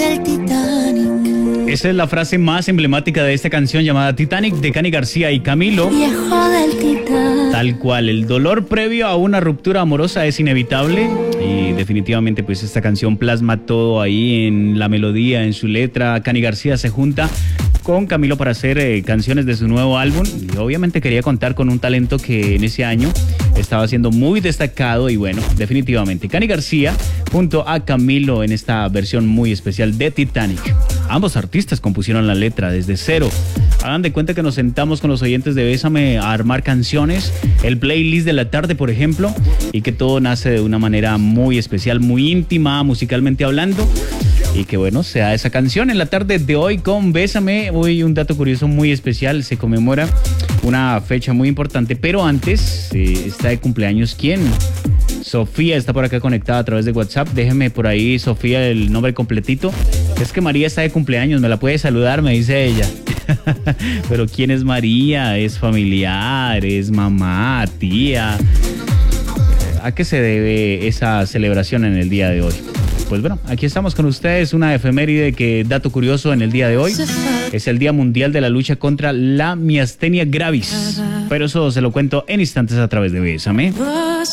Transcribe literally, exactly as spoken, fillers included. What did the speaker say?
del Titanic. Esa es la frase más emblemática de esta canción llamada Titanic de Cani García y Camilo. Viejo del Titanic. Tal cual, el dolor previo a una ruptura amorosa es inevitable y definitivamente pues esta canción plasma todo ahí en la melodía, en su letra. Cani García se junta con Camilo para hacer eh, canciones de su nuevo álbum y obviamente quería contar con un talento que en ese año estaba siendo muy destacado y bueno, definitivamente Cani García junto a Camilo en esta versión muy especial de Titanic. Ambos artistas compusieron la letra desde cero. Hagan de cuenta que nos sentamos con los oyentes de Bésame a armar canciones, el playlist de la tarde, por ejemplo, y que todo nace de una manera muy especial, muy íntima, musicalmente hablando. Y que bueno, sea esa canción en la tarde de hoy con Bésame. Hoy un dato curioso muy especial, se conmemora una fecha muy importante, pero antes eh, está de cumpleaños ¿quién? Sofía está por acá conectada a través de WhatsApp. Déjeme por ahí, Sofía, el nombre completito. Es que María está de cumpleaños, me la puede saludar, me dice ella. Pero ¿quién es María? ¿Es familiar? ¿Es mamá? ¿Tía? ¿A qué se debe esa celebración en el día de hoy? Pues bueno, aquí estamos con ustedes, una efeméride que, dato curioso, en el día de hoy es el Día Mundial de la Lucha contra la Miastenia Gravis. Pero eso se lo cuento en instantes a través de Bésame.